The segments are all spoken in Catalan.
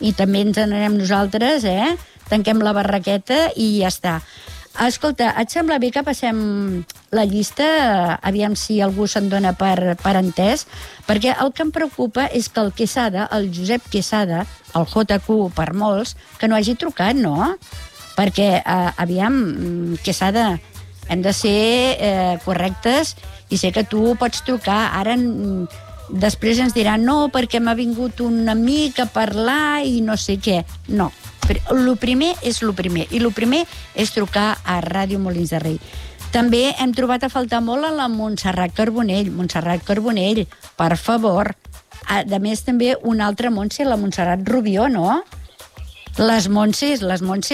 i també ens n'anem nosaltres, tanquem la barraqueta i ja està. Escolta, et sembla bé que passem la llista, aviam si algú se'n dona per entès, perquè el que em preocupa és que el Quesada, el Josep Quesada, el JQ per molts, que no hagi trucat, no? Perquè, aviam, Quesada, hem de ser correctes i sé que tu pots trucar. Ara, després ens diran no, perquè m'ha vingut un amic a parlar i no sé què. No. El primer és el primer, i el primer és trucar a Ràdio Molins de Rei. També hem trobat a faltar molt a la Montserrat Carbonell. Montserrat Carbonell, per favor. A més, també una altra Montse, la Montserrat Rubió, no? Les Montses,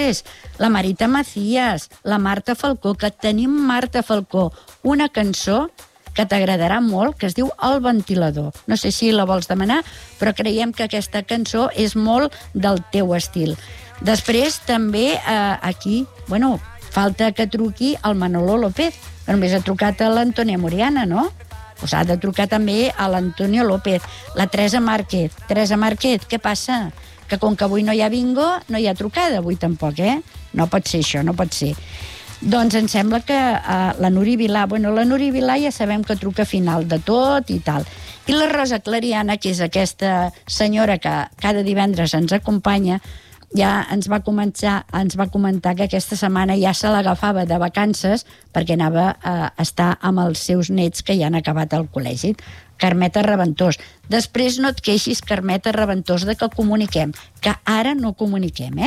la Marita Macías, la Marta Falcó, que tenim Marta Falcó, una cançó que t'agradarà molt, que es diu El ventilador. No sé si la vols demanar, però creiem que aquesta cançó és molt del teu estil. Després, també, aquí, falta que truqui el Manolo López, que només ha trucat a l'Antònia Moriana, no? Pues ha de trucar també a l'Antonio López. La Teresa Márquez. Teresa Márquez, què passa? Que com que avui no hi ha bingo, no hi ha trucada avui tampoc, No pot ser això, no pot ser. Doncs em sembla que la Núria Vilà... la Núria Vilà ja sabem que truca a final de tot i tal. I la Rosa Clariana, que és aquesta senyora que cada divendres ens acompanya, ja ens va comentar que aquesta setmana ja se l'agafava de vacances perquè anava a estar amb els seus nets que ja han acabat el col·legi. Carmeta Reventós. Després no et queixis, Carmeta Reventós, de que comuniquem, que ara no comuniquem,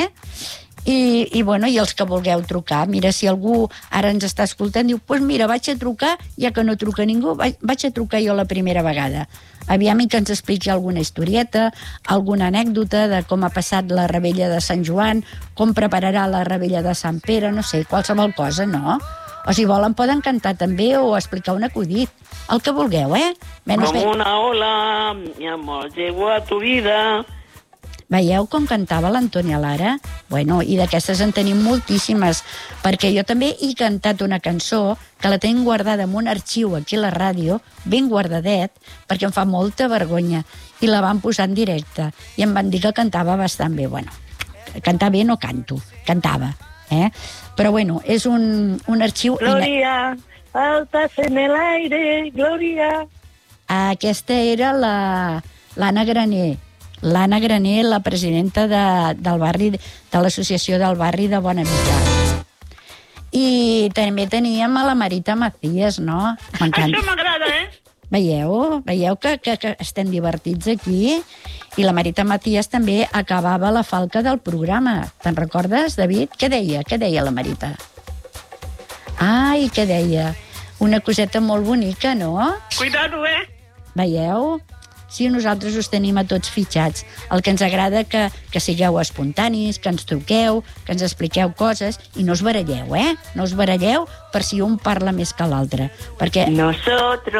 I els que vulgueu trucar, mira, si algú ara ens està escoltant, diu, doncs mira, vaig a trucar, ja que no truca ningú, vaig a trucar jo la primera vegada. Aviam que ens expliqui alguna historieta, alguna anècdota de com ha passat la Rebella de Sant Joan, com prepararà la Rebella de Sant Pere, no sé, qualsevol cosa, no? O si volen poden cantar també o explicar un acudit. El que vulgueu, Com una ola, mi amor, llego a tu vida. Veieu com cantava l'Antònia Lara? I d'aquestes en tenim moltíssimes, perquè jo també he cantat una cançó que la tinc guardada en un arxiu aquí a la ràdio, ben guardadet, perquè em fa molta vergonya, i la van posar en directe, i em van dir que cantava bastant bé. Cantar bé no canto, cantava, Però és un arxiu... Gloria, altas en el aire, Gloria. Aquesta era l'Anna Graner. L'Anna Graner, la presidenta del barri, de l'associació del barri de Bonavita. I també teníem a la Marita Macías, no? Això m'agrada, Veieu que estem divertits aquí? I la Marita Macías també acabava la falca del programa. Te'n recordes, David? Què deia la Marita? Ai, què deia? Una coseta molt bonica, no? Cuidado, Veieu? Sí, nosaltres us tenim a tots fitxats. El que ens agrada que sigueu espontanis, que ens truqueu, que ens expliqueu coses i no us baralleu, No us baralleu per si un parla més que l'altre. Perquè... Nosotros